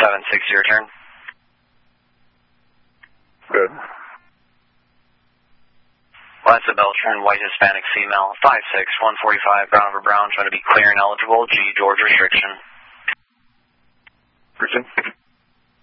760, return. Good. Last of Beltran, white Hispanic female, 5'6", 145, brown over brown, trying to be clear and eligible, G, George restriction. Restriction.